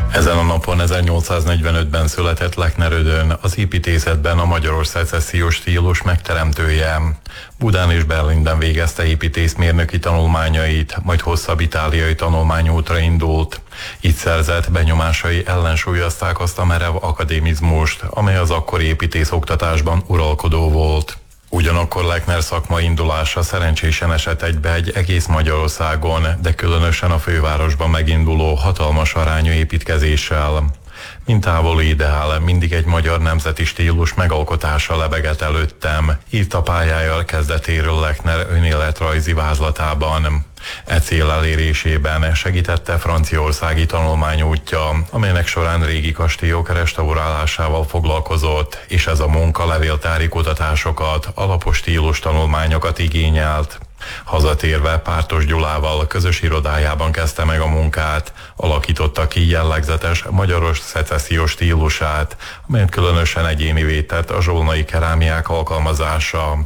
Ezen a napon 1845-ben született Lechner Ödön, az építészetben a magyar szecessziós stílus megteremtője. Budán és Berlinben végezte építészmérnöki tanulmányait, majd hosszabb itáliai tanulmányútra indult. Itt szerzett benyomásai ellensúlyozták azt a merev akadémizmust, amely az akkori építészoktatásban uralkodó volt. Ugyanakkor Lechner szakmai indulása szerencsésen esett egybe egy egész Magyarországon, de különösen a fővárosban meginduló hatalmas arányú építkezéssel. Mint távoli ideál, mindig egy magyar nemzeti stílus megalkotása lebegett előttem, írta pályája kezdetéről Lechner önéletrajzi vázlatában. E cél elérésében segítette franciaországi tanulmányútja, amelynek során régi kastélyok restaurálásával foglalkozott, és ez a munka levéltári kutatásokat, alapos stílus tanulmányokat igényelt. Hazatérve Pártos Gyulával közös irodájában kezdte meg a munkát, alakította ki jellegzetes magyaros szecessziós stílusát, amelyet különösen egyénivé tett a zsolnai kerámiák alkalmazása.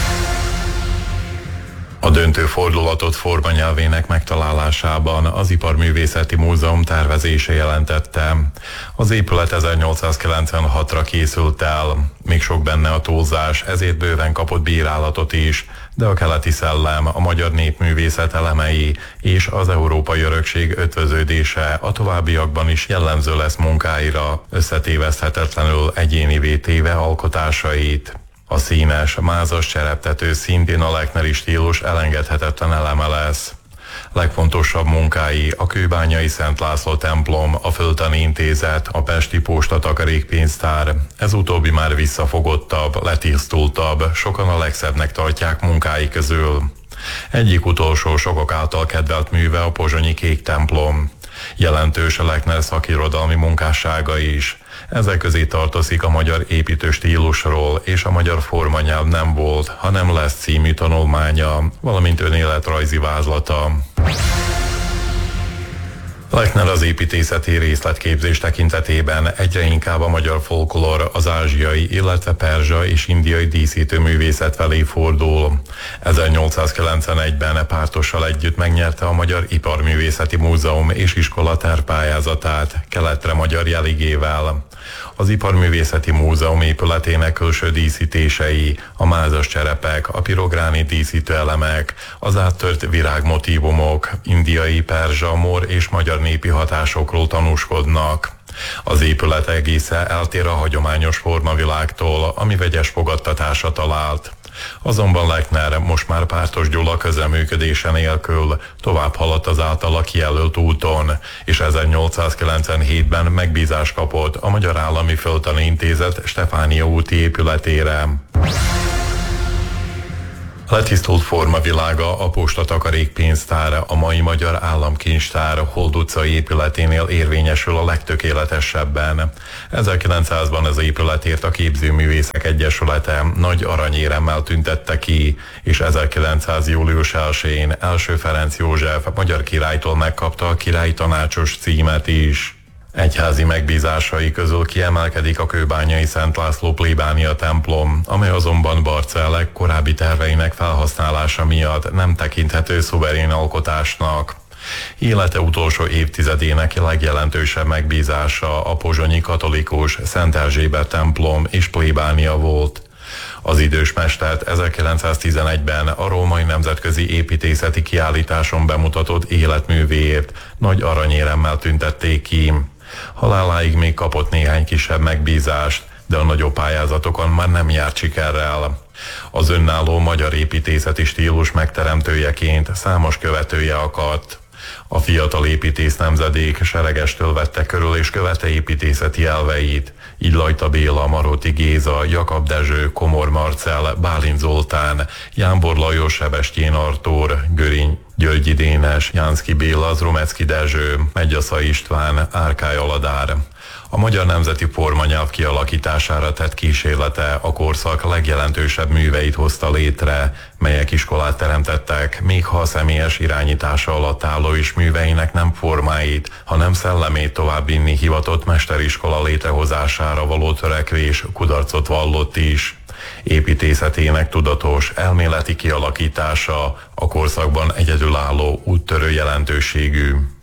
A döntő fordulatot formanyelvének megtalálásában az Iparművészeti Múzeum tervezése jelentette. Az épület 1896-ra készült el. Még sok benne a túlzás, ezért bőven kapott bírálatot is, de a keleti szellem, a magyar népművészet elemei és az európai örökség ötvöződése a továbbiakban is jellemző lesz munkáira, összetéveszthetetlenül egyénivé téve alkotásait. A színes, mázas csereptető szintén a Lechneri stílus elengedhetetlen eleme lesz. Legfontosabb munkái a kőbányai Szent László templom, a Földtani Intézet, a Pesti Posta takarékpénztár. Ez utóbbi már visszafogottabb, letisztultabb, sokan a legszebbnek tartják munkái közül. Egyik utolsó sokak által kedvelt műve a pozsonyi Kék templom. Jelentős a Lechner szakirodalmi munkássága is. Ezek közé tartozik a magyar építő stílusról és a magyar formanyelv nem volt, hanem lesz című tanulmánya, valamint önéletrajzi vázlata. Lechner az építészeti részletképzés tekintetében egyre inkább a magyar folklór, az ázsiai, illetve perzsa és indiai díszítőművészet felé fordul. 1891-ben Pártossal együtt megnyerte a Magyar Iparművészeti Múzeum és Iskola tervpályázatát, keletre magyar jeligével. Az Iparművészeti Múzeum épületének külső díszítései, a mázas cserepek, a pirográni díszítőelemek, az áttört virágmotívumok, indiai, perzsa, mor és magyar népi hatásokról tanúskodnak. Az épület egésze eltér a hagyományos formavilágtól, ami vegyes fogadtatásra talált. Azonban Lechner most már Pártos Gyula közreműködése nélkül tovább haladt az általa kijelölt úton, és 1897-ben megbízást kapott a Magyar Állami Földtani Intézet Stefánia úti épületére. Letisztult formavilága a Posta takarékpénztár, a mai Magyar Államkincstár Hold utcai épületénél érvényesül a legtökéletesebben. 1900-ban az épületért a Képzőművészek Egyesülete nagy aranyéremmel tüntette ki, és 1900. július 1-én Első Ferenc József magyar királytól megkapta a királyi tanácsos címet is. Egyházi megbízásai közül kiemelkedik a kőbányai Szent László plébánia templom, amely azonban Barcellek korábbi terveinek felhasználása miatt nem tekinthető szuverén alkotásnak. Élete utolsó évtizedének legjelentősebb megbízása a pozsonyi katolikus Szent Erzsébet templom és plébánia volt. Az idős mestert 1911-ben a Római Nemzetközi Építészeti Kiállításon bemutatott életművéért nagy aranyéremmel tüntették ki. Haláláig még kapott néhány kisebb megbízást, de a nagyobb pályázatokon már nem járt sikerrel. Az önálló magyar építészeti stílus megteremtőjeként számos követője akadt. A fiatal építész nemzedék seregestől vette körül és követte építészeti elveit, így Lajta Béla, Maróti Géza, Jakab Dezső, Komor Marcell, Bálint Zoltán, Jámbor Lajos, Sebestyén Artúr, Göriny Györgyi Dénes, Jánszky Béla, Zrumecki Dezső, Meggyasza István, Árkály Aladár. A magyar nemzeti formanyelv kialakítására tett kísérlete a korszak legjelentősebb műveit hozta létre, melyek iskolát teremtettek, még ha a személyes irányítása alatt álló is műveinek nem formáit, hanem szellemét továbbvinni hivatott mesteriskola létrehozására való törekvés kudarcot vallott is. Építészetének tudatos, elméleti kialakítása a korszakban egyedülálló, úttörő jelentőségű.